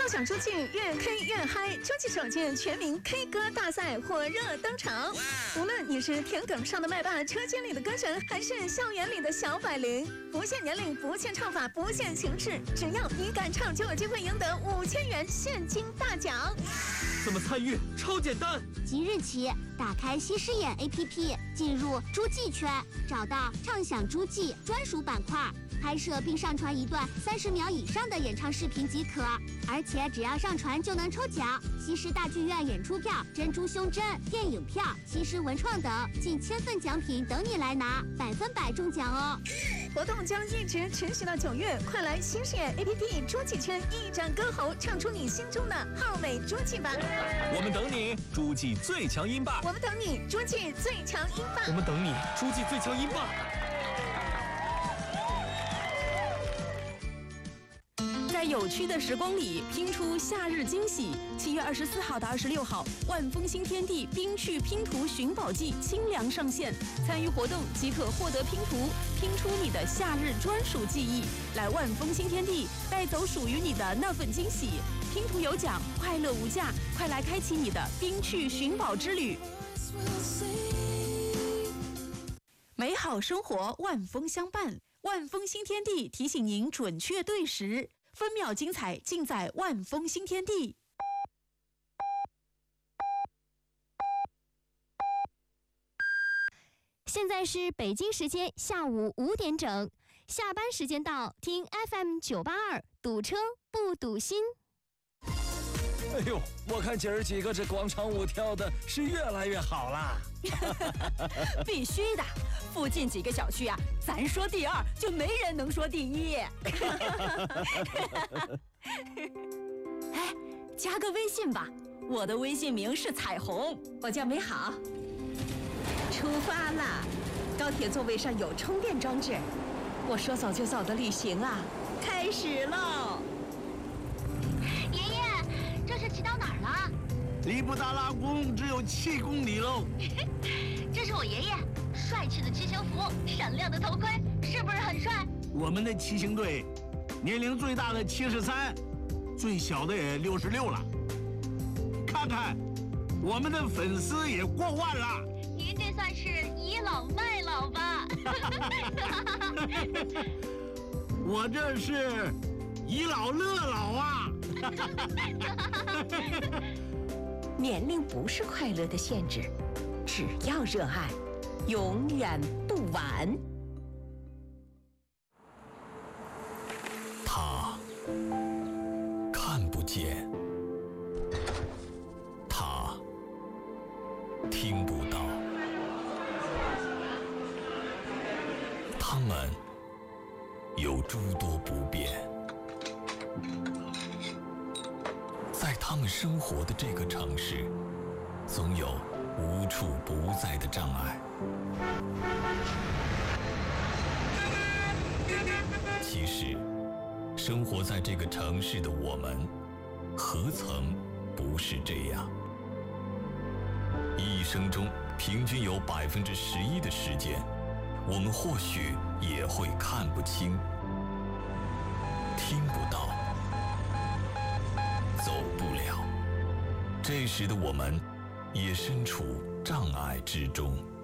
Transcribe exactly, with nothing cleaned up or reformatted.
享诸暨，越 K 越嗨！诸暨首届全民 K 歌大赛火热登场。无论你是田埂上的麦霸，车间里的歌神，还是校园里的小百灵，不限年龄，不限唱法，不限形式，只要你敢唱，就有机会赢得五千元现金大奖。 怎么参与？超简单！ 即日起，打开西施眼 A P P， 进入诸暨圈，找到唱响诸暨专属板块。拍摄并上传一段三十秒以上的演唱视频即可，而且只要上传就能抽奖，西施大剧院演出票、珍珠胸针、电影票、西施文创等近千份奖品等你来拿，百分百中奖哦！ 活动将一直持续到九月，快来西施眼 A P P 诸暨圈一展歌喉，唱出你心中的浩美诸暨吧！ 我们等你，诸暨最强音霸！ 我们等你，诸暨最强音霸！ 我们等你，诸暨最强音霸！ 在有趣的时光里拼出夏日惊喜。七月二十四号到二十六号，万丰新天地冰趣拼图寻宝季清凉上线，参与活动即可获得拼图，拼出你的夏日专属记忆。来万丰新天地，带走属于你的那份惊喜。拼图有奖，快乐无价，快来开启你的冰趣寻宝之旅。美好生活，万丰相伴。万丰新天地提醒您准确对时。分秒精彩尽在万丰新天地。 现在是北京时间下午五点整，下班时间到，听 F M 九八二，堵车不堵心。 哎呦，我看今儿几个这广场舞跳的是越来越好啦！ 必须的，附近几个小区啊，咱说第二就没人能说第一。哎，加个微信吧，我的微信名是彩虹，我叫美好。出发啦！高铁座位上有充电装置，我说走就走的旅行啊，开始喽！ 爷爷，这是骑到哪儿了？ 离布达拉宫只有七公里喽。 这是我爷爷，帅气的骑行服，闪亮的头盔，是不是很帅？ 我们的骑行队，年龄最大的七十三，最小的也六十六了。看看，我们的粉丝也过万了。 您这算是倚老卖老吧？ 我这是倚老乐老啊！ 年龄不是快乐的限制，只要热爱，永远不晚。 他看不见，他听不到，他们有诸多不便。在他们生活的这个城市，总有无处不在的障碍。其实，生活在这个城市的我们，何曾不是这样？一生中平均有百分之十一的时间，我们或许也会看不清、听不到、走不了。这时的我们也身处障碍之中。